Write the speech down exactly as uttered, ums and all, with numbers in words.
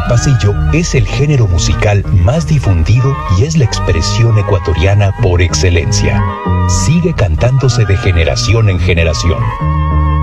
pasillo es el género musical más difundido y es la expresión ecuatoriana por excelencia. Sigue cantándose de generación en generación.